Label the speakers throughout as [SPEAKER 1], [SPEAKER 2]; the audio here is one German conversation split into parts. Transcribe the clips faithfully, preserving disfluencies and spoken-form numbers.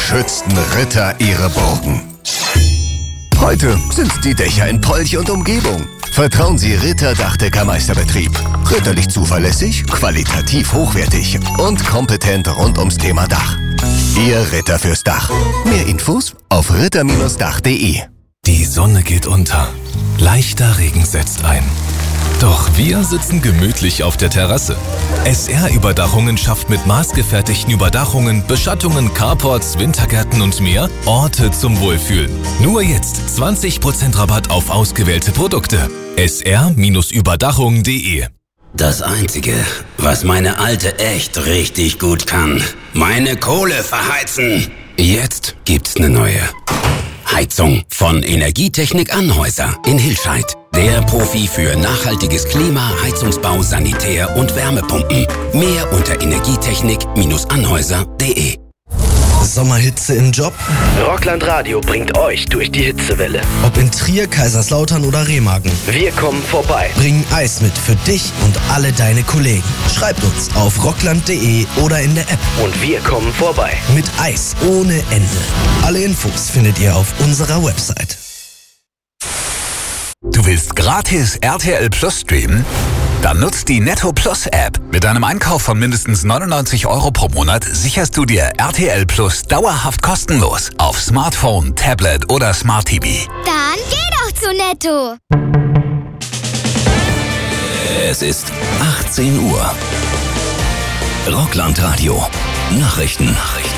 [SPEAKER 1] beschützten Ritter ihre Burgen. Heute sind die Dächer in Polch und Umgebung. Vertrauen Sie Ritter Dachdeckermeisterbetrieb. Ritterlich zuverlässig, qualitativ hochwertig und kompetent rund ums Thema Dach. Ihr Ritter fürs Dach. Mehr Infos auf ritter Bindestrich dach punkt de.
[SPEAKER 2] Die Sonne geht unter. Leichter Regen setzt ein. Doch wir sitzen gemütlich auf der Terrasse. S R-Überdachungen schafft mit maßgefertigten Überdachungen, Beschattungen, Carports, Wintergärten und mehr Orte zum Wohlfühlen. Nur jetzt zwanzig Prozent Rabatt auf ausgewählte Produkte. S R Überdachung punkt de.
[SPEAKER 3] Das Einzige, was meine Alte echt richtig gut kann, meine Kohle verheizen. Jetzt gibt's eine neue Heizung von Energietechnik Anhäuser in Hilscheid. Der Profi für nachhaltiges Klima, Heizungsbau, Sanitär und Wärmepumpen. Mehr unter energietechnik Anhäuser punkt de.
[SPEAKER 4] Sommerhitze im Job?
[SPEAKER 5] Rockland Radio bringt euch durch die Hitzewelle.
[SPEAKER 4] Ob in Trier, Kaiserslautern oder Remagen.
[SPEAKER 5] Wir kommen vorbei.
[SPEAKER 4] Bringen Eis mit für dich und alle deine Kollegen. Schreibt uns auf rockland punkt de oder in der App.
[SPEAKER 5] Und wir kommen vorbei.
[SPEAKER 4] Mit Eis ohne Ende. Alle Infos findet ihr auf unserer Website.
[SPEAKER 6] Du willst gratis R T L Plus streamen? Dann nutzt die Netto Plus App. Mit einem Einkauf von mindestens neunundneunzig Euro pro Monat sicherst du dir R T L Plus dauerhaft kostenlos auf Smartphone, Tablet oder Smart T V.
[SPEAKER 7] Dann geh doch zu Netto.
[SPEAKER 2] Es ist achtzehn Uhr. Rockland Radio. Nachrichten. Nachrichten.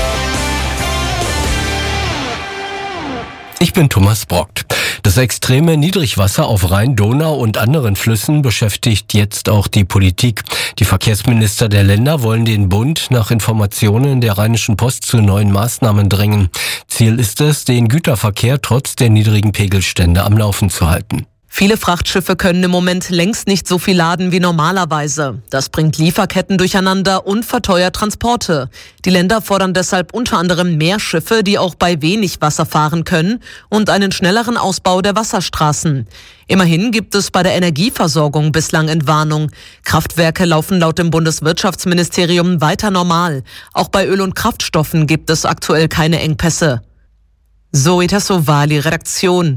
[SPEAKER 8] Ich bin Thomas Brockt. Das extreme Niedrigwasser auf Rhein, Donau und anderen Flüssen beschäftigt jetzt auch die Politik. Die Verkehrsminister der Länder wollen den Bund nach Informationen der Rheinischen Post zu neuen Maßnahmen drängen. Ziel ist es, den Güterverkehr trotz der niedrigen Pegelstände am Laufen zu halten.
[SPEAKER 9] Viele Frachtschiffe können im Moment längst nicht so viel laden wie normalerweise. Das bringt Lieferketten durcheinander und verteuert Transporte. Die Länder fordern deshalb unter anderem mehr Schiffe, die auch bei wenig Wasser fahren können, und einen schnelleren Ausbau der Wasserstraßen. Immerhin gibt es bei der Energieversorgung bislang Entwarnung. Kraftwerke laufen laut dem Bundeswirtschaftsministerium weiter normal. Auch bei Öl und Kraftstoffen gibt es aktuell keine Engpässe. Zoe Tassovali, Redaktion.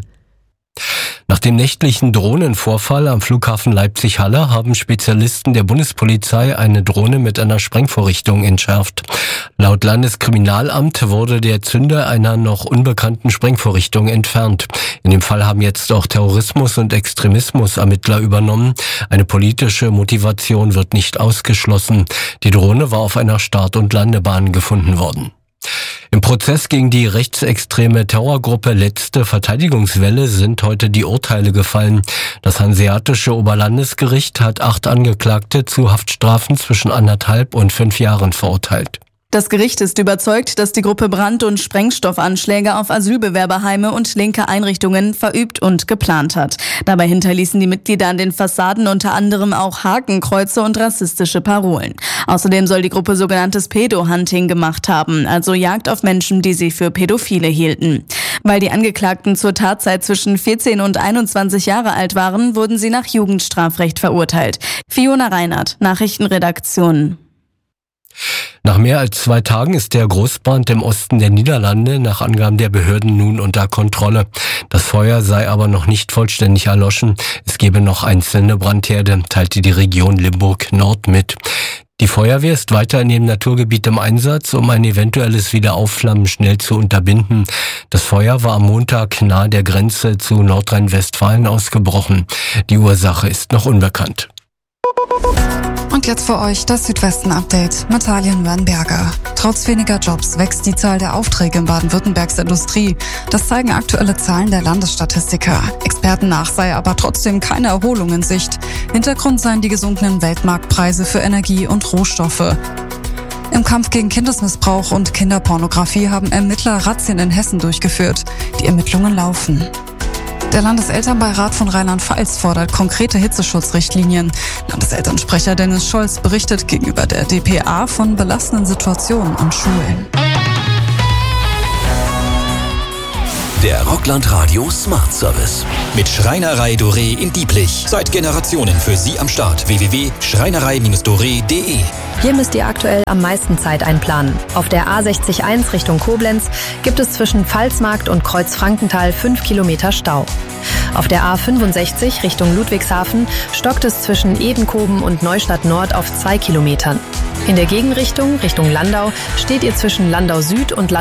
[SPEAKER 8] Nach dem nächtlichen Drohnenvorfall am Flughafen Leipzig-Halle haben Spezialisten der Bundespolizei eine Drohne mit einer Sprengvorrichtung entschärft. Laut Landeskriminalamt wurde der Zünder einer noch unbekannten Sprengvorrichtung entfernt. In dem Fall haben jetzt auch Terrorismus- und Extremismus-Ermittler übernommen. Eine politische Motivation wird nicht ausgeschlossen. Die Drohne war auf einer Start- und Landebahn gefunden worden. Im Prozess gegen die rechtsextreme Terrorgruppe Letzte Verteidigungswelle sind heute die Urteile gefallen. Das Hanseatische Oberlandesgericht hat acht Angeklagte zu Haftstrafen zwischen anderthalb und fünf Jahren verurteilt.
[SPEAKER 10] Das Gericht ist überzeugt, dass die Gruppe Brand- und Sprengstoffanschläge auf Asylbewerberheime und linke Einrichtungen verübt und geplant hat. Dabei hinterließen die Mitglieder an den Fassaden unter anderem auch Hakenkreuze und rassistische Parolen. Außerdem soll die Gruppe sogenanntes Pedo-Hunting gemacht haben, also Jagd auf Menschen, die sie für Pädophile hielten. Weil die Angeklagten zur Tatzeit zwischen vierzehn und einundzwanzig Jahre alt waren, wurden sie nach Jugendstrafrecht verurteilt. Fiona Reinhardt, Nachrichtenredaktion.
[SPEAKER 8] Nach mehr als zwei Tagen ist der Großbrand im Osten der Niederlande nach Angaben der Behörden nun unter Kontrolle. Das Feuer sei aber noch nicht vollständig erloschen. Es gebe noch einzelne Brandherde, teilte die Region Limburg Nord mit. Die Feuerwehr ist weiter in dem Naturgebiet im Einsatz, um ein eventuelles Wiederaufflammen schnell zu unterbinden. Das Feuer war am Montag nahe der Grenze zu Nordrhein-Westfalen ausgebrochen. Die Ursache ist noch unbekannt.
[SPEAKER 11] Und jetzt für euch das Südwesten-Update mit Talian Wernberger. Trotz weniger Jobs wächst die Zahl der Aufträge in Baden-Württembergs Industrie. Das zeigen aktuelle Zahlen der Landesstatistiker. Experten nach sei aber trotzdem keine Erholung in Sicht. Hintergrund seien die gesunkenen Weltmarktpreise für Energie und Rohstoffe. Im Kampf gegen Kindesmissbrauch und Kinderpornografie haben Ermittler Razzien in Hessen durchgeführt. Die Ermittlungen laufen. Der Landeselternbeirat von Rheinland-Pfalz fordert konkrete Hitzeschutzrichtlinien. Landeselternsprecher Dennis Scholz berichtet gegenüber der D P A von belastenden Situationen an Schulen.
[SPEAKER 12] Der Rockland Radio Smart Service.
[SPEAKER 13] Mit Schreinerei Doré in Dieblich. Seit Generationen für Sie am Start. w w w punkt schreinerei doré punkt de.
[SPEAKER 14] Hier müsst ihr aktuell am meisten Zeit einplanen. Auf der A sechzig eins Richtung Koblenz gibt es zwischen Pfalzmarkt und Kreuz-Frankenthal fünf Kilometer Stau. Auf der A fünfundsechzig Richtung Ludwigshafen stockt es zwischen Ebenkoben und Neustadt Nord auf zwei Kilometern. In der Gegenrichtung, Richtung Landau, steht ihr zwischen Landau Süd und Landau